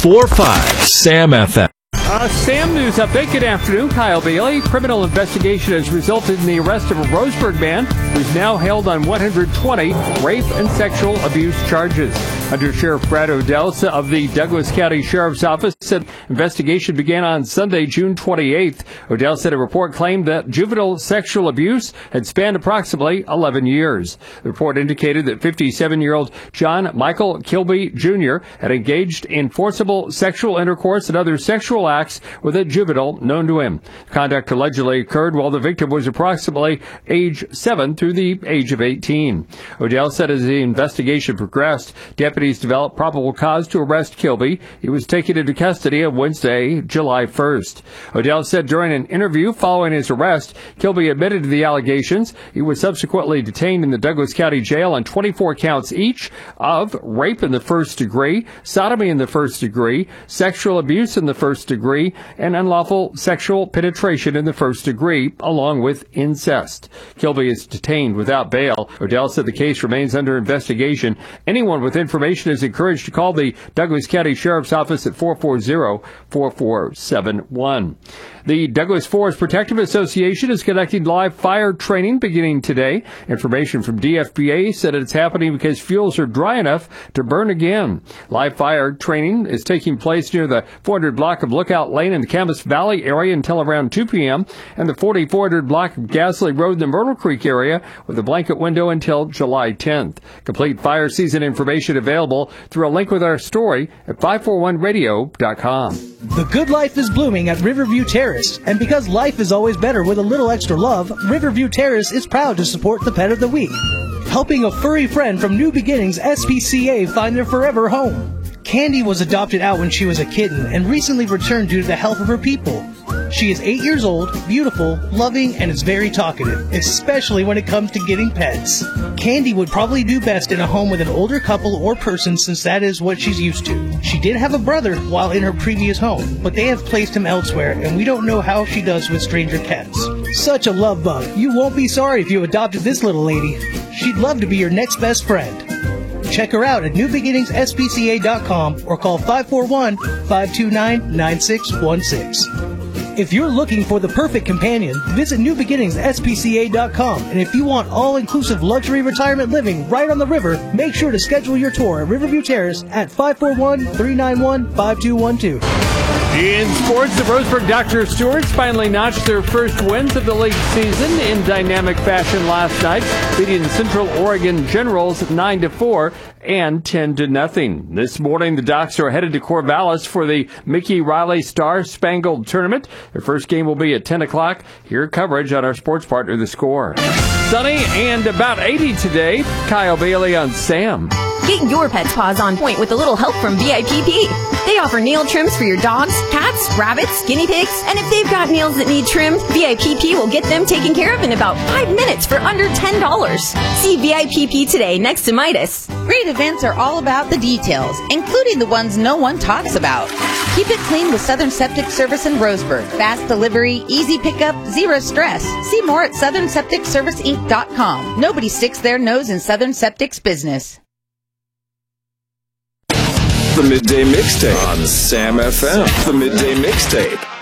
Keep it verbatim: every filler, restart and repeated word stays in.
four five SAM F M. Uh, SAM News Update. Good afternoon. Kyle Bailey. Criminal investigation has resulted in the arrest of a Roseburg man who's now held on one hundred twenty rape and sexual abuse charges. Under Sheriff Brad Odell of the Douglas County Sheriff's Office said investigation began on Sunday, June twenty-eighth. Odell said a report claimed that juvenile sexual abuse had spanned approximately eleven years. The report indicated that fifty-seven-year-old John Michael Kilby Junior had engaged in forcible sexual intercourse and other sexual acts with a juvenile known to him. Conduct allegedly occurred while the victim was approximately age seven through the age of eighteen. Odell said as the investigation progressed, deputies developed probable cause to arrest Kilby. He was taken into custody on Wednesday, July first. Odell said during an interview following his arrest, Kilby admitted to the allegations. He was subsequently detained in the Douglas County Jail on twenty-four counts each of rape in the first degree, sodomy in the first degree, sexual abuse in the first degree, and unlawful sexual penetration in the first degree, along with incest. Kilby is detained without bail. Odell said the case remains under investigation. Anyone with information is encouraged to call the Douglas County Sheriff's Office at four four zero, four four seven one. The Douglas Forest Protective Association is conducting live fire training beginning today. Information from D F B A said it's happening because fuels are dry enough to burn again. Live fire training is taking place near the four hundred block of Lookout Lane in the Camas Valley area until around two p.m. and the forty-four hundred block of Gasley Road in the Myrtle Creek area with a blanket window until July tenth. Complete fire season information available through a link with our story at five four one radio dot com. The good life is blooming at Riverview Terrace, and because life is always better with a little extra love, Riverview Terrace is proud to support the Pet of the Week, helping a furry friend from New Beginnings S P C A find their forever home. Candy was adopted out when she was a kitten and recently returned due to the health of her people. She is eight years old, beautiful, loving, and is very talkative, especially when it comes to getting pets. Candy would probably do best in a home with an older couple or person since that is what she's used to. She did have a brother while in her previous home, but they have placed him elsewhere, and we don't know how she does with stranger cats. Such a love bug. You won't be sorry if you adopted this little lady. She'd love to be your next best friend. Check her out at new beginnings S P C A dot com or call five four one, five two nine, nine six one six. If you're looking for the perfect companion, visit new beginnings S P C A dot com. And if you want all-inclusive luxury retirement living right on the river, make sure to schedule your tour at Riverview Terrace at five four one, three nine one, five two one two. In sports, the Roseburg Doctor Stewarts finally notched their first wins of the league season in dynamic fashion last night, beating the Central Oregon Generals nine to four and ten to nothing. This morning, the Docs are headed to Corvallis for the Mickey Riley Star Spangled Tournament. Their first game will be at ten o'clock. Hear coverage on our sports partner, The Score. Sunny and about eighty today. Kyle Bailey on SAM. Get your pet's paws on point with a little help from V I P P. They offer nail trims for your dogs, cats, rabbits, guinea pigs, and if they've got nails that need trimmed, V I P P will get them taken care of in about five minutes for under ten dollars. See V I P P today next to Midas. Great events are all about the details, including the ones no one talks about. Keep it clean with Southern Septic Service in Roseburg. Fast delivery, easy pickup, zero stress. See more at southern septic service inc dot com. Nobody sticks their nose in Southern Septic's business. The Midday Mixtape on SAM F M. The Midday Mixtape.